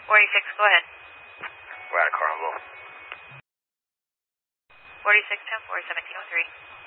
46, go ahead. We're out of Carnival. 46, 10-4, 1703.